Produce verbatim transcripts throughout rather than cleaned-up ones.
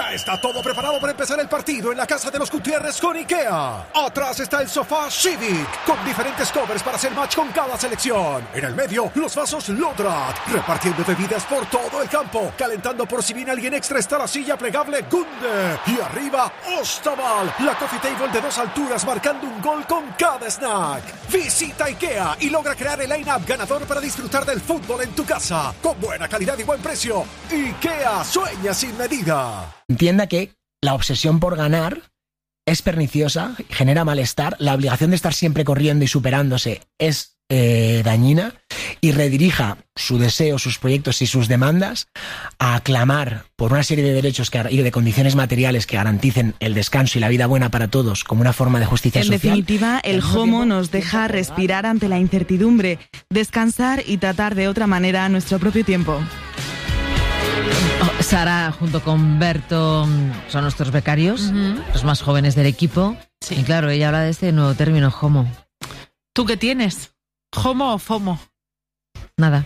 Ya está todo preparado para empezar el partido en la casa de los Gutiérrez con IKEA. Atrás está el sofá Civic, con diferentes covers para hacer match con cada selección. En el medio, los vasos Lodrat, repartiendo bebidas por todo el campo. Calentando por si viene alguien extra está la silla plegable Gunde. Y arriba, Ostaval, la coffee table de dos alturas marcando un gol con cada snack. Visita IKEA y logra crear el line-up ganador para disfrutar del fútbol en tu casa. Con buena calidad y buen precio. IKEA, sueña sin medida. Entienda que la obsesión por ganar es perniciosa, genera malestar, la obligación de estar siempre corriendo y superándose es eh, dañina, y redirija su deseo, sus proyectos y sus demandas a clamar por una serie de derechos que, y de condiciones materiales que garanticen el descanso y la vida buena para todos como una forma de justicia en social. En definitiva, el homo nos deja respirar ante la incertidumbre, descansar y tratar de otra manera nuestro propio tiempo. Sara, junto con Berto, son nuestros becarios, uh-huh. los más jóvenes del equipo. Sí. Y claro, ella habla de este nuevo término, homo. ¿Tú qué tienes? ¿Homo o FOMO? Nada.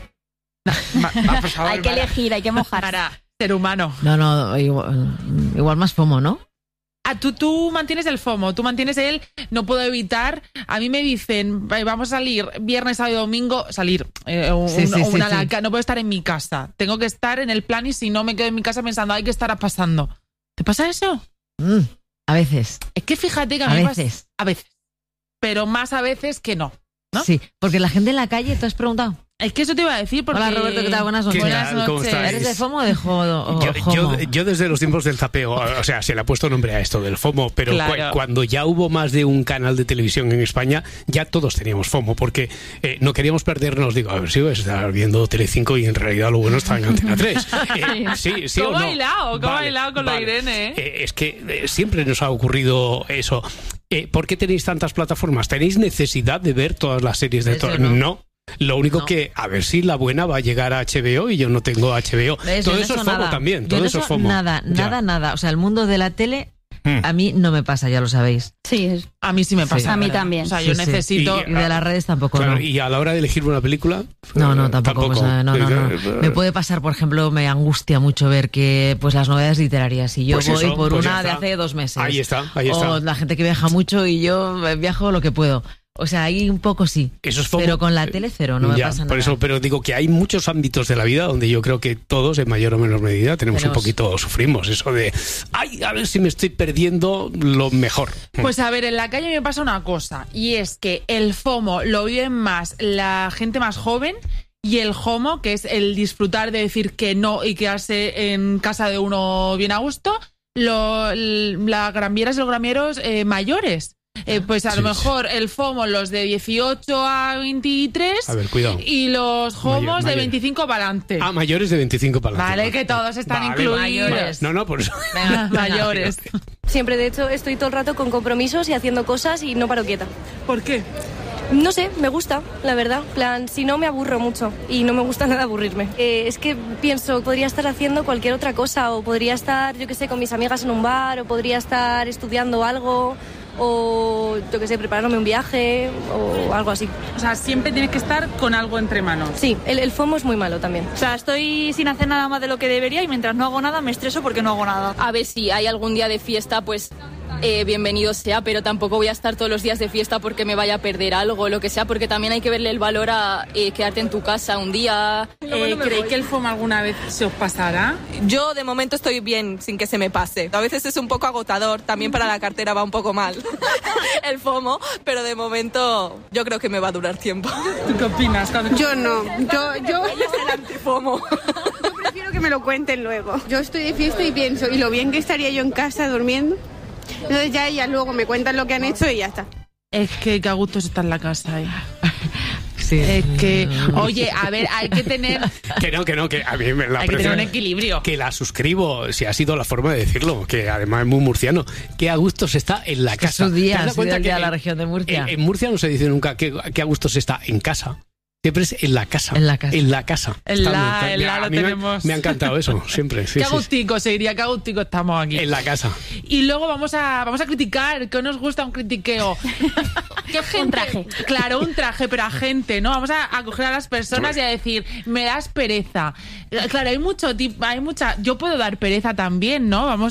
Va, va, por favor, hay que para, elegir, hay que mojar. Para ser humano. No, no, igual, igual más FOMO, ¿no? Ah, tú, tú mantienes el FOMO, tú mantienes el no puedo evitar. A mí me dicen, vamos a salir viernes, sábado y domingo, salir eh, un, sí, sí, una sí, laca, sí. no puedo estar en mi casa. Tengo que estar en el plan y si no me quedo en mi casa pensando, hay que estar pasando. ¿Te pasa eso? Mm, a veces. Es que fíjate que a, a mí veces. Pasa, a veces. Pero más a veces que no, ¿no? Sí, porque la gente en la calle, ¿te has preguntado? Es que eso te iba a decir porque... Hola Roberto, ¿qué tal? Buenas noches. Buenas noches. ¿Eres de FOMO o de jodo? Yo, yo, yo desde los tiempos del zapeo, o sea, se le ha puesto nombre a esto del FOMO, pero claro. cu- cuando ya hubo más de un canal de televisión en España, ya todos teníamos FOMO, porque eh, no queríamos perdernos, digo, a ver si voy a estar viendo Telecinco y en realidad lo bueno está en Antena tres. Eh, sí, sí ¿Cómo o no? ha bailado? ¿Cómo ha vale, bailado con vale. la Irene? Eh? Eh, es que eh, siempre nos ha ocurrido eso. Eh, ¿Por qué tenéis tantas plataformas? ¿Tenéis necesidad de ver todas las series de todas? No. no. Lo único no. que, a ver si la buena va a llegar a H B O y yo no tengo H B O. ¿Ves? Todo Yo eso no es FOMO nada. también. Yo Todo no eso es FOMO. Nada, ya. nada, nada. O sea, el mundo de la tele Hmm. a mí no me pasa, ya lo sabéis. Sí, es... a mí sí me pasa. Sí. A mí también. O sea, yo Sí, sí. necesito... Y de las redes tampoco, Claro, no. y a la hora de elegir una película... No, no, eh, tampoco. tampoco. Pues, eh, no, no, no. Me puede pasar, por ejemplo, me angustia mucho ver que pues las novedades literarias y yo Pues voy eso, por pues ya una de está. hace dos meses. Ahí está, ahí está. O la gente que viaja mucho y yo viajo lo que puedo. O sea, ahí un poco sí. Eso es FOMO. Pero con la tele cero, no me ya, pasa nada. por eso, pero digo que hay muchos ámbitos de la vida donde yo creo que todos, en mayor o menor medida, tenemos, tenemos. un poquito, sufrimos eso de, ay, a ver si me estoy perdiendo lo mejor. Pues a ver, en la calle me pasa una cosa, y es que el FOMO lo viven más la gente más joven y el HOMO, que es el disfrutar de decir que no y quedarse en casa de uno bien a gusto, lo, las gramieras y los gramieros eh, mayores. Eh, pues a sí, lo mejor sí. el FOMO los de dieciocho a veintitrés a ver, cuidado. Y los HOMOS Mayor, de mayor. veinticinco para adelante. Ah, mayores de veinticinco para adelante. Vale, que todos están vale, incluidos. Mayores. No, no, por eso. Venga, mayores. Siempre, de hecho, estoy todo el rato con compromisos y haciendo cosas y no paro quieta. ¿Por qué? No sé, me gusta, la verdad. Plan, si no me aburro mucho y no me gusta nada aburrirme. Eh, es que pienso, podría estar haciendo cualquier otra cosa o podría estar, yo qué sé, con mis amigas en un bar o podría estar estudiando algo o, yo qué sé, preparándome un viaje o algo así. O sea, siempre tienes que estar con algo entre manos. Sí, el, el FOMO es muy malo también. O sea, estoy sin hacer nada más de lo que debería y mientras no hago nada me estreso porque no hago nada. A ver, si hay algún día de fiesta, pues... Eh, bienvenido sea, pero tampoco voy a estar todos los días de fiesta porque me vaya a perder algo, lo que sea, porque también hay que verle el valor a eh, quedarte en tu casa un día. Eh, ¿Creéis que el FOMO alguna vez se os pasará? Yo de momento estoy bien sin que se me pase. A veces es un poco agotador, también para la cartera va un poco mal el FOMO, pero de momento yo creo que me va a durar tiempo. ¿Tú qué opinas? Yo no, yo... yo... Ella es el antifomo. Yo prefiero que me lo cuenten luego. Yo estoy de fiesta y pienso, y lo bien que estaría yo en casa durmiendo. Entonces ya ellas luego me cuentan lo que han hecho y ya está. Es que qué a gusto está en la casa ahí. Sí. Es que, oye, a ver, hay que tener... Que no, que no, que a mí me la Hay que tener un equilibrio. Que la suscribo, si ha sido la forma de decirlo, que además es muy murciano. Que a gusto se está en la es casa. Que su día, ¿Te das su día, cuenta que de la en, región de Murcia? En, en Murcia no se dice nunca que, que a gusto se está en casa. Siempre es en la casa. En la casa. En la casa. En la, está, en la lo a mí tenemos. Me, me ha encantado eso, siempre. Sí, qué sí, agustico, se diría, qué agustico estamos aquí. En la casa. Y luego vamos a vamos a criticar, que nos gusta un critiqueo. ¿Qué gente? Un traje. Claro, un traje, pero a gente, ¿no? Vamos a, a coger a las personas y a decir, me das pereza. Claro, hay mucho tipo, hay mucha. Yo puedo dar pereza también, ¿no? Vamos